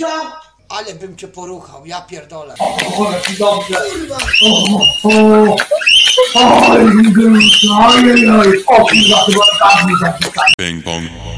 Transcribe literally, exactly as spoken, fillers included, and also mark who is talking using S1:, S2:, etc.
S1: Misia? Ale bym cię poruchał, ja pierdolę.
S2: O, jaki dobrze.
S1: Kurwa.
S2: O, o. Oj, oj, oj, oj. O, kurwa, chyba tak mi zapisać.
S3: Ping pong.